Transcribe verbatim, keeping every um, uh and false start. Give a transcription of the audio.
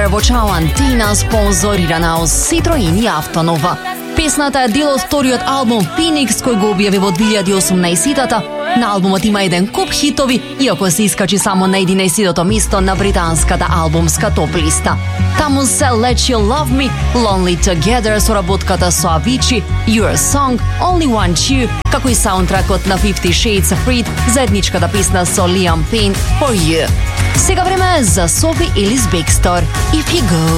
во чао Антина, спонзорирана од Citroen и Автонова. Песната е дел од вториот албум Phoenix, кој го објави во две илјади и осумнаесетта. На албумот има еден куп хитови, иако се искачи само на единаесеттото место на британската албумска топ листа. Таму се Let You Love Me, Lonely Together со работката со Avicii, Your Song, Only Want You, како и саундтракот на Fifty Shades of Freed, заедничката песна со Liam Payne, For You. Сега време е за Sophie Ellis Bextor, If You Go.